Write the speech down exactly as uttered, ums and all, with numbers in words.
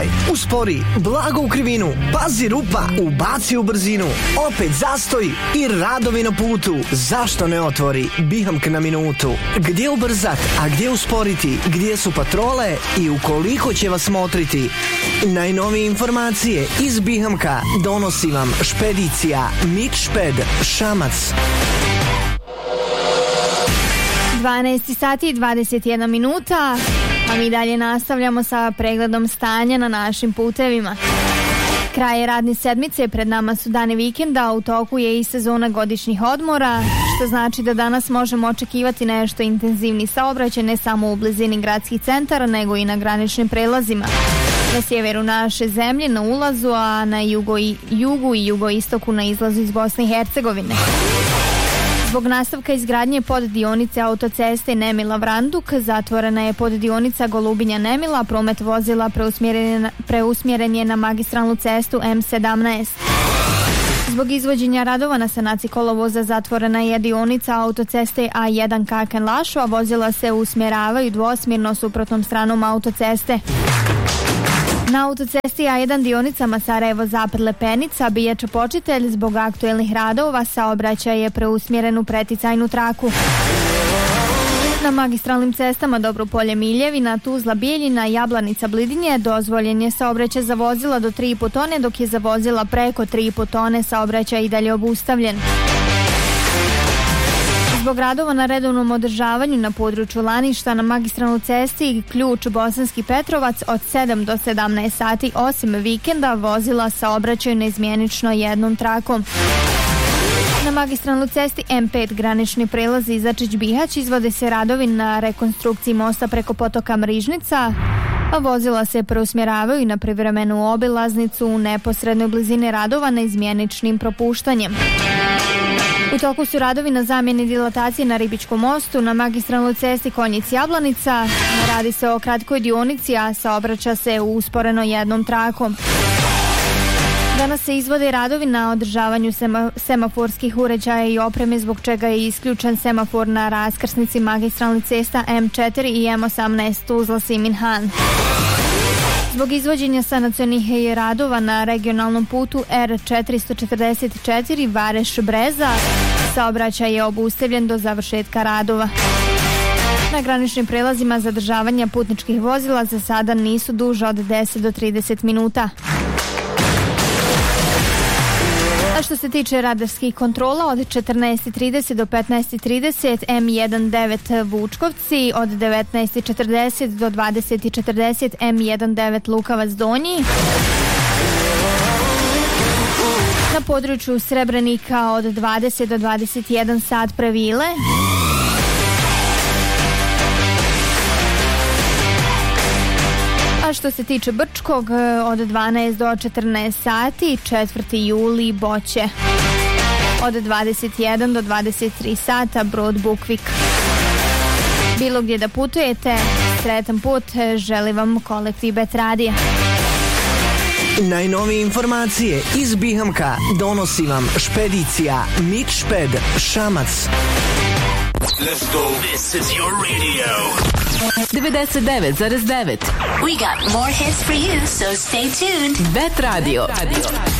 Čekaj, uspori, blago u krivinu, pazi rupa, ubaci u brzinu, opet zastoj i radovi na putu. Zašto ne otvori Bihamk na minutu? Gdje ubrzat, a gdje usporiti, gdje su patrole i u koliko će vas motriti? Najnovije informacije iz Bihamka donosi vam špedicija Mitšped Šamac. dvanaest sati i dvadeset jedna minuta, a mi dalje nastavljamo sa pregledom stanja na našim putevima. Kraj radne sedmice, pred nama su dani vikenda, u toku je i sezona godišnjih odmora, što znači da danas možemo očekivati nešto intenzivni saobraćaj ne samo u blizini gradskih centara, nego i na graničnim prelazima. Na sjeveru naše zemlje na ulazu, a na jugo i, jugu i jugoistoku na izlazu iz Bosne i Hercegovine. Zbog nastavka izgradnje poddionice autoceste Nemila-Vranduk zatvorena je poddionica Golubinja-Nemila, promet vozila preusmjeren, preusmjeren je na magistralnu cestu M sedamnaest. Zbog izvođenja radova na sanaciji kolovoza zatvorena je dionica autoceste A jedan Kaken-Lašo, a vozila se usmjeravaju dvosmjerno suprotnom stranom autoceste. Na autocesti A jedan dionicama Sarajevo-Zapad-Lepenica Bijača-Počitelj zbog aktuelnih radova saobraćaj je preusmjeren u preticajnu traku. Na magistralnim cestama Dobropolje-Miljevina, Tuzla-Bijeljina, Jablanica-Blidinje dozvoljen je saobraćaj za vozila do tri i po tone, dok je za vozila preko tri i po tone saobraćaj i dalje obustavljen. Zbog radova na redovnom održavanju na području Laništa na magistralnoj cesti Ključ Bosanski Petrovac od sedam do sedamnaest sati osim vikenda vozila saobraćaju neizmjenično jednom trakom. Na magistralnoj cesti M pet granični prelaz Izačić-Bihać izvode se radovi na rekonstrukciji mosta preko potoka Mrižnica, a vozila se preusmjeravaju na privremenu obilaznicu u neposrednoj blizini radova neizmjeničnim propuštanjem. U toku su radovi na zamjeni dilatacije na Ribičkom mostu, na magistralnoj cesti Konjic-Jablanica. Radi se o kratkoj dionici, a saobraća se u usporeno jednom trakom. Danas se izvode radovi na održavanju sema, semaforskih uređaja i opreme, zbog čega je isključen semafor na raskrsnici magistralnih cesta M četiri i M osamnaest Tuzla-Simin-Han. Zbog izvođenja sanacionih radova na regionalnom putu R četiristo četrdeset četiri Vareš-Breza saobraćaj je obustavljen do završetka radova. Na graničnim prelazima zadržavanja putničkih vozila za sada nisu duže od deset do trideset minuta. A što se tiče radarskih kontrola, od četrnaest trideset do petnaest trideset M devetnaest Vučkovci, od devetnaest četrdeset do dvadeset četrdeset M devetnaest Lukavac Donji. Na području Srebrenika od dvadeset do dvadeset jedan sat Previle. A što se tiče Brčkog, od dvanaest do četrnaest sati, četvrti juli Boće. Od dvadeset jedan do dvadeset tri sata Brod Bukvik. Bilo gdje da putujete, sretan put, želi vam kolektiv Bet Radija. Najnovije informacije iz Bihamka donosi vam špedicija Mitšped Šamac. Let's go. This is your radio. devedeset devet zarez devet. We got more hits for you, so stay tuned. Bet Radio.